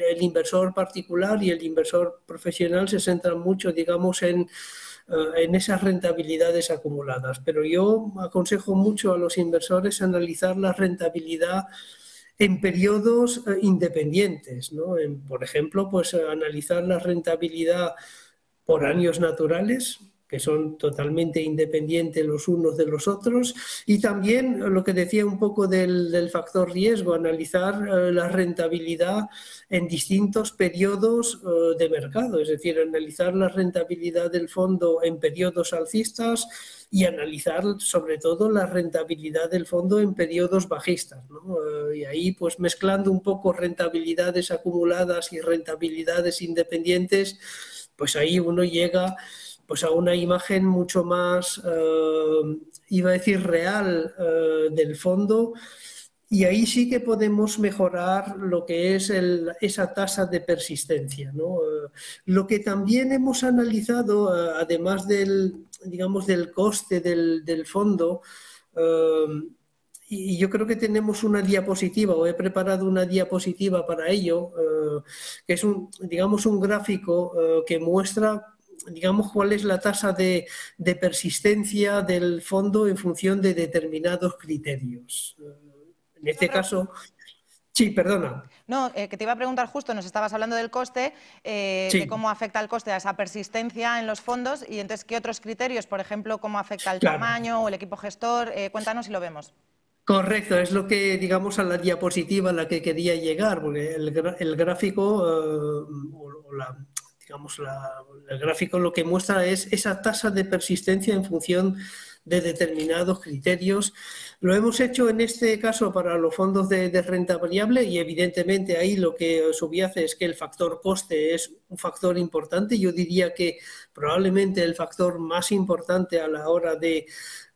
el inversor particular y el inversor profesional se centran mucho, digamos, en esas rentabilidades acumuladas. Pero yo aconsejo mucho a los inversores analizar la rentabilidad en periodos independientes, ¿no? Por ejemplo, pues analizar la rentabilidad por años naturales, que son totalmente independientes los unos de los otros, y también lo que decía un poco del factor riesgo, analizar la rentabilidad en distintos periodos de mercado, es decir, analizar la rentabilidad del fondo en periodos alcistas y analizar sobre todo la rentabilidad del fondo en periodos bajistas, ¿no? Y ahí pues mezclando un poco rentabilidades acumuladas y rentabilidades independientes, pues ahí uno llega pues a una imagen mucho más, iba a decir, real del fondo, y ahí sí que podemos mejorar lo que es esa tasa de persistencia, ¿no? Lo que también hemos analizado, además digamos, del coste del fondo, y yo creo que tenemos una diapositiva, o he preparado una diapositiva para ello, que es digamos, un gráfico que muestra, digamos, cuál es la tasa de persistencia del fondo en función de determinados criterios. En este caso, sí, perdona. No, que te iba a preguntar justo, nos estabas hablando del coste, Sí. de cómo afecta el coste a esa persistencia en los fondos, y entonces, ¿qué otros criterios? Por ejemplo, ¿cómo afecta el Claro. tamaño o el equipo gestor? Cuéntanos y lo vemos. Correcto, es lo que, digamos, a la diapositiva a la que quería llegar, porque el gráfico, digamos, el gráfico lo que muestra es esa tasa de persistencia en función de determinados criterios. Lo hemos hecho en este caso para los fondos de renta variable, y evidentemente ahí lo que subyace es que el factor coste es un factor importante. Yo diría que probablemente el factor más importante a la hora de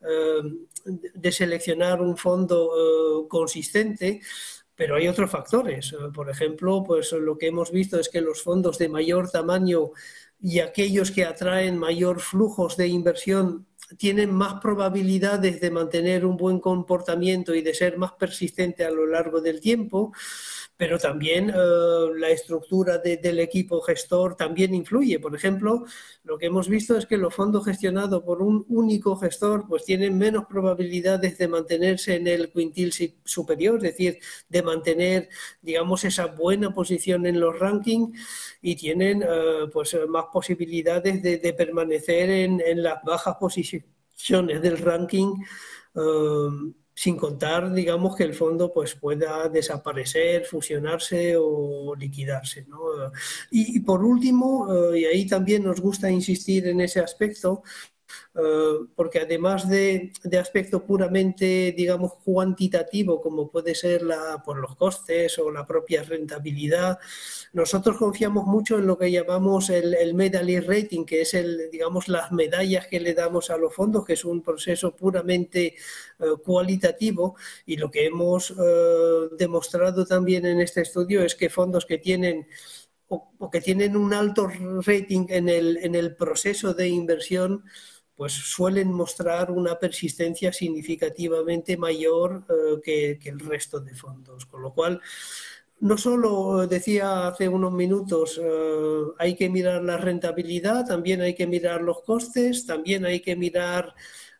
seleccionar un fondo consistente. Pero hay otros factores. Por ejemplo, pues lo que hemos visto es que los fondos de mayor tamaño y aquellos que atraen mayor flujos de inversión tienen más probabilidades de mantener un buen comportamiento y de ser más persistente a lo largo del tiempo. Pero también la estructura del equipo gestor también influye. Por ejemplo, lo que hemos visto es que los fondos gestionados por un único gestor pues tienen menos probabilidades de mantenerse en el quintil superior, es decir, de mantener, digamos, esa buena posición en los rankings, y tienen pues más posibilidades de permanecer en las bajas posiciones del ranking, sin contar, digamos, que el fondo pues pueda desaparecer, fusionarse o liquidarse, ¿no? Y por último, y ahí también nos gusta insistir en ese aspecto, porque además de aspecto puramente, digamos, cuantitativo, como puede ser por los costes o la propia rentabilidad, nosotros confiamos mucho en lo que llamamos el medallion rating, que es digamos, las medallas que le damos a los fondos, que es un proceso puramente cualitativo, y lo que hemos demostrado también en este estudio es que fondos que tienen o que tienen un alto rating en el proceso de inversión, pues suelen mostrar una persistencia significativamente mayor que el resto de fondos. Con lo cual, no solo, decía hace unos minutos, hay que mirar la rentabilidad, también hay que mirar los costes, también hay que mirar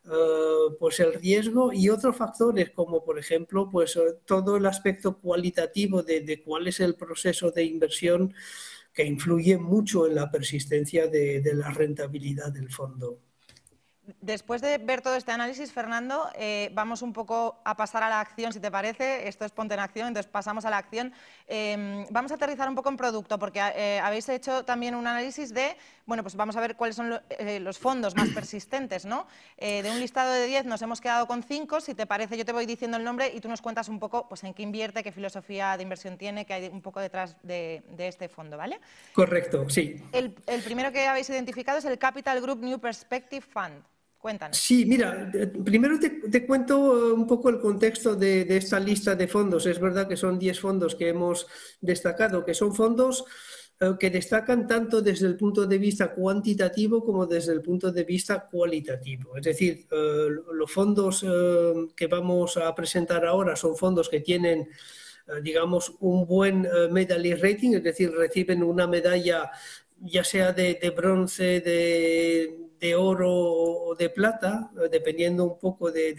pues el riesgo y otros factores, como por ejemplo pues todo el aspecto cualitativo de cuál es el proceso de inversión, que influye mucho en la persistencia de la rentabilidad del fondo. Después de ver todo este análisis, Fernando, vamos un poco a pasar a la acción, si te parece. Esto es Ponte en Acción, entonces pasamos a la acción. Vamos a aterrizar un poco en producto, porque habéis hecho también un análisis de, bueno, pues vamos a ver cuáles son los fondos más persistentes, ¿no? De un listado de 10 nos hemos quedado con 5. Si te parece, yo te voy diciendo el nombre y tú nos cuentas un poco pues, en qué invierte, qué filosofía de inversión tiene, qué hay un poco detrás de este fondo, ¿vale? Correcto, sí. El primero que habéis identificado es el Capital Group New Perspective Fund. Cuéntanos. Sí, mira, primero te cuento un poco el contexto de esta lista de fondos. Es verdad que son 10 fondos que hemos destacado, que son fondos que destacan tanto desde el punto de vista cuantitativo como desde el punto de vista cualitativo. Es decir, los fondos que vamos a presentar ahora son fondos que tienen digamos, un buen medal rating, es decir, reciben una medalla ya sea de bronce, de oro o de plata, dependiendo un poco